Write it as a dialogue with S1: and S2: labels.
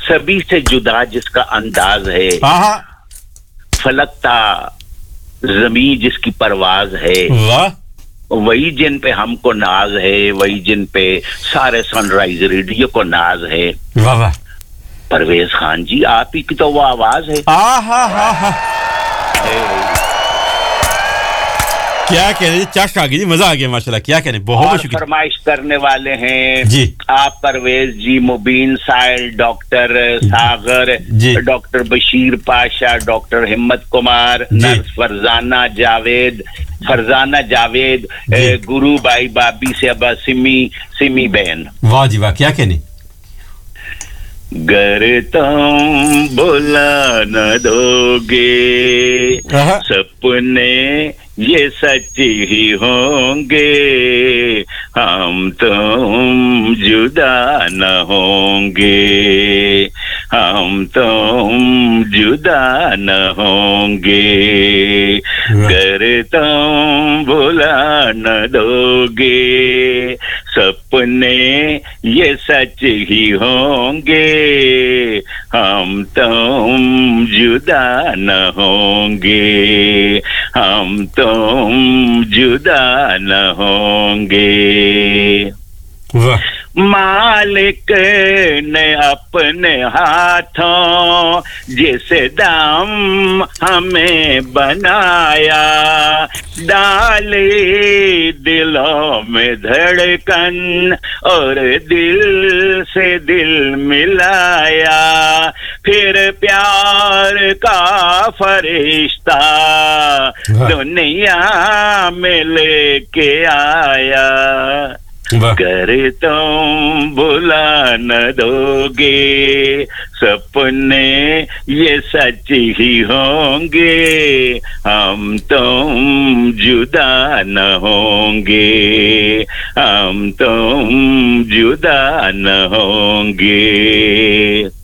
S1: सभी से जुदा जिसका अंदाज है, फलकता ज़मीं जिसकी परवाज है,
S2: वाह,
S1: वही जिन पे हमको नाज है, वही जिन पे सारे सनराइज रेडियो को नाज है।
S2: वाह वाह,
S1: परवेज खान जी, आप ही की तो वो आवाज है।
S2: क्या कहने, चाश आ गई, मजा आ गया माशाल्लाह, क्या कहने, बहुत शुक्रिया।
S1: फरमाइश करने वाले हैं
S2: जी
S1: आप, परवेज जी, मुबीन साइल, डॉक्टर सागर, डॉक्टर बशीर पाशा, डॉक्टर हिम्मत कुमार, नर्स फरजाना जावेद, गुरु भाई बाबी से अबा सिमी बहन।
S2: वाह जी वाह, क्या कहने।
S1: गर तुम बुला न दोगे सपने ये सच ही होंगे, हम तुम जुदा न होंगे, हम तुम जुदा न होंगे, गर तुम बुला न दोगे सपने ये सच ही होंगे, हम तुम जुदा न होंगे, हम तुम जुदा न होंगे। मालिक ने अपने हाथों जिस दाम हमें बनाया, डाले दिलों में धड़कन और दिल से दिल मिलाया, फिर प्यार का फरिश्ता दुनिया में लेके आया, कर तुम बुला न दोगे सपने ये सच ही होंगे, हम तुम जुदा न होंगे, हम तुम जुदा न होंगे।